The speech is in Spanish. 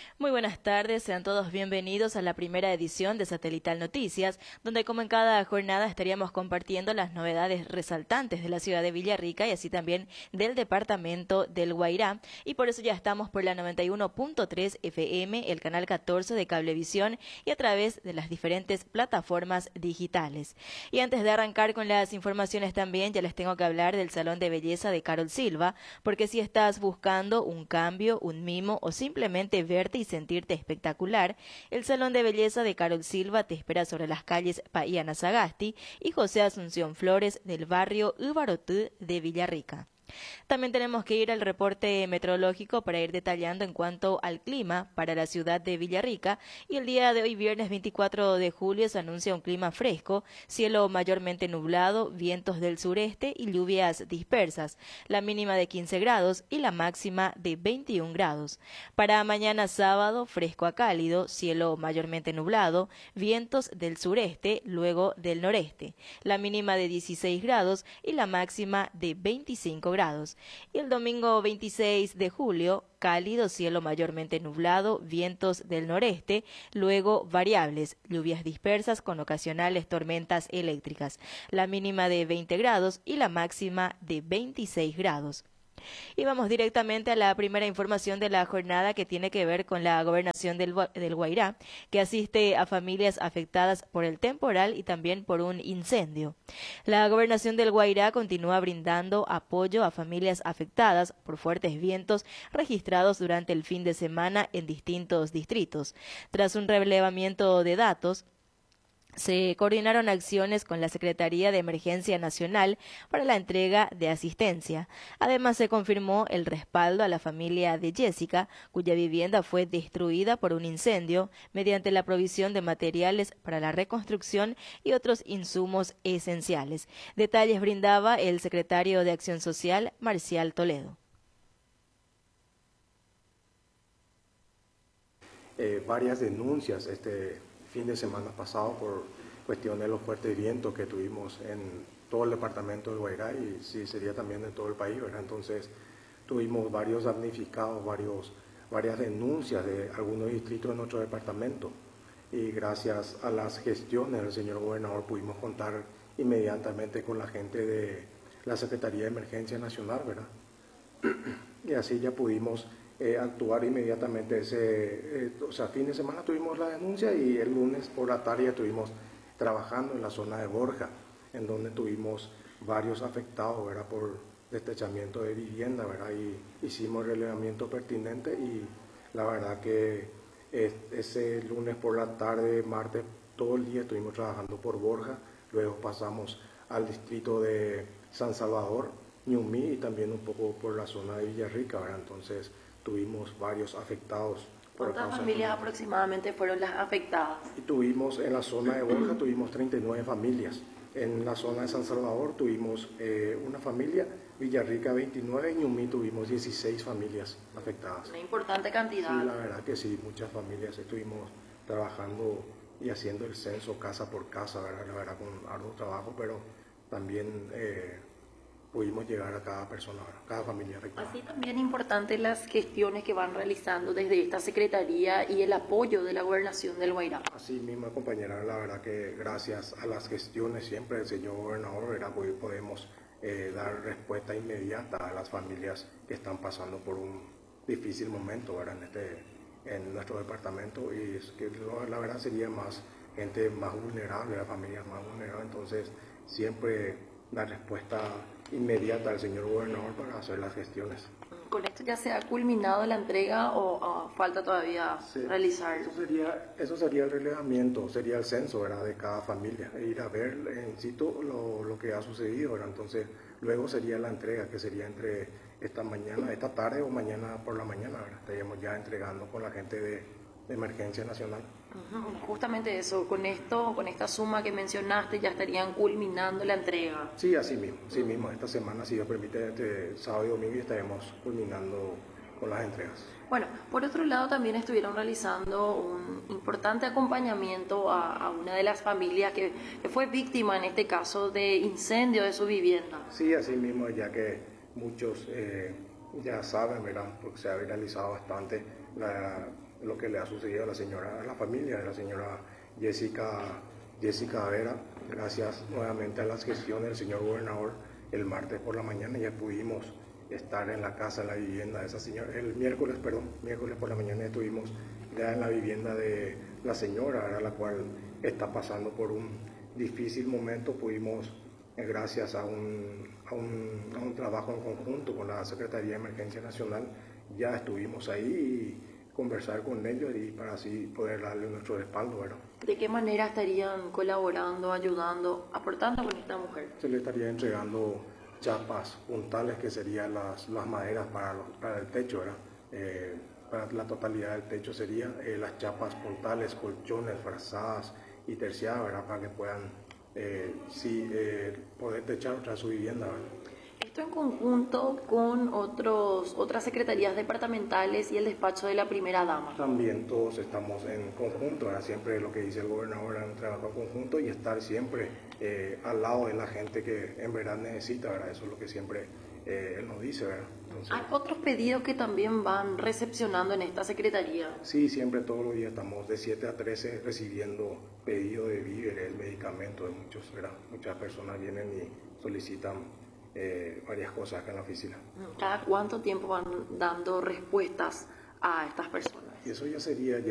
Muy buenas tardes, sean todos bienvenidos a la primera edición de Satelital Noticias, donde como en cada jornada estaríamos compartiendo las novedades resaltantes de la ciudad de Villarrica y así también del departamento del Guairá. Y por eso ya estamos por la 91.3 FM, el canal 14 de Cablevisión y a través de las diferentes plataformas digitales. Y antes de arrancar con las informaciones también, ya les tengo que hablar del Salón de Belleza de Carol Silva, porque si estás buscando un cambio, un mimo o simplemente verte y sentirte espectacular, el Salón de Belleza de Carol Silva te espera sobre las calles Paíana Sagasti y José Asunción Flores del barrio Ubarotú de Villarrica. También tenemos que ir al reporte meteorológico para ir detallando en cuanto al clima para la ciudad de Villarrica y el día de hoy, viernes 24 de julio, se anuncia un clima fresco, cielo mayormente nublado, vientos del sureste y lluvias dispersas, la mínima de 15 grados y la máxima de 21 grados. Para mañana sábado, fresco a cálido, cielo mayormente nublado, vientos del sureste, luego del noreste, la mínima de 16 grados y la máxima de 25 grados. Y el domingo 26 de julio, cálido, cielo mayormente nublado, vientos del noreste, luego variables, lluvias dispersas con ocasionales tormentas eléctricas, la mínima de 20 grados y la máxima de 26 grados. Y vamos directamente a la primera información de la jornada, que tiene que ver con la gobernación del Guairá, que asiste a familias afectadas por el temporal y también por un incendio. La gobernación del Guairá continúa brindando apoyo a familias afectadas por fuertes vientos registrados durante el fin de semana en distintos distritos. Tras un relevamiento de datos, se coordinaron acciones con la Secretaría de Emergencia Nacional para la entrega de asistencia. Además, se confirmó el respaldo a la familia de Jessica, cuya vivienda fue destruida por un incendio, mediante la provisión de materiales para la reconstrucción y otros insumos esenciales. Detalles brindaba el secretario de Acción Social, Marcial Toledo. Varias denuncias este fin de semana pasado por cuestión de los fuertes vientos que tuvimos en todo el departamento del Guairá y sí sería también en todo el país, ¿verdad? Entonces tuvimos varios damnificados, varias denuncias de algunos distritos de nuestro departamento y gracias a las gestiones del señor gobernador pudimos contar inmediatamente con la gente de la Secretaría de Emergencia Nacional, ¿verdad? Y así ya pudimos actuar inmediatamente. Fin de semana tuvimos la denuncia y el lunes por la tarde estuvimos trabajando en la zona de Borja, en donde tuvimos varios afectados, ¿verdad?, por destrechamiento de vivienda, ¿verdad? Y hicimos el relevamiento pertinente y la verdad que ese lunes por la tarde, martes, todo el día estuvimos trabajando por Borja, luego pasamos al distrito de San Salvador, Ñumí y también un poco por la zona de Villarrica, ¿verdad? Entonces tuvimos varios afectados. ¿Cuántas familias aproximadamente fueron las afectadas? Y tuvimos en la zona de Borja tuvimos 39 familias. En la zona de San Salvador tuvimos una familia, Villarrica 29 y Ñumí tuvimos 16 familias afectadas. Una importante cantidad. Sí, la verdad que sí, muchas familias estuvimos trabajando y haciendo el censo casa por casa, ¿verdad? La verdad con arduo trabajo, pero también pudimos llegar a cada persona, a cada familia afectada. Así también importantes las gestiones que van realizando desde esta Secretaría y el apoyo de la Gobernación del Guairá. Así mismo, compañera, la verdad que gracias a las gestiones siempre del señor gobernador, ¿verdad?, podemos dar respuesta inmediata a las familias que están pasando por un difícil momento, ¿verdad?, en nuestro departamento, y es que la verdad sería más gente más vulnerable, las familias más vulnerables, entonces siempre dar respuesta inmediata al señor gobernador para hacer las gestiones. ¿Con esto ya se ha culminado la entrega o falta todavía realizarlo? Eso sería el relevamiento, sería el censo, ¿verdad?, de cada familia, e ir a ver en situ lo que ha sucedido, ¿verdad? Entonces luego sería la entrega, que sería entre esta tarde o mañana por la mañana, ¿verdad? Estaríamos ya entregando con la gente de Emergencia Nacional. Justamente eso, con esta suma que mencionaste, ya estarían culminando la entrega. Sí, así mismo, esta semana, si Dios permite, entre sábado y domingo estaremos culminando con las entregas. Bueno, por otro lado también estuvieron realizando un importante acompañamiento a una de las familias que fue víctima en este caso de incendio de su vivienda. Sí, así mismo, ya que muchos ya saben, ¿verdad?, porque se ha viralizado bastante lo que le ha sucedido a la familia de la señora Jessica Vera. Gracias nuevamente a las gestiones del señor gobernador, el martes por la mañana ya pudimos estar en la casa, en la vivienda de esa señora. El miércoles por la mañana estuvimos ya en la vivienda de la señora, la cual está pasando por un difícil momento. Pudimos, gracias a un trabajo en conjunto con la Secretaría de Emergencia Nacional, ya estuvimos ahí y conversar con ellos y para así poder darle nuestro respaldo, ¿verdad? ¿De qué manera estarían colaborando, ayudando, aportando con esta mujer? Se le estaría entregando chapas puntales, que serían las maderas para el techo, ¿verdad? Para la totalidad del techo serían las chapas puntales, colchones, frazadas y terciadas, ¿verdad? Para que puedan poder techar otra su vivienda, ¿verdad? Esto en conjunto con otras secretarías departamentales y el despacho de la primera dama. También todos estamos en conjunto, ¿verdad? Siempre lo que dice el gobernador, un trabajo en conjunto y estar siempre al lado de la gente que en verdad necesita, ¿verdad? Eso es lo que siempre él nos dice, ¿verdad? Entonces, ¿Hay otros pedidos que también van recepcionando en esta secretaría? sí, siempre todos los días estamos de 7 a 13 recibiendo pedidos de víveres, medicamentos de muchos, ¿verdad? Muchas personas vienen y solicitan varias cosas acá en la oficina. ¿Cada cuánto tiempo van dando respuestas a estas personas? Y eso ya sería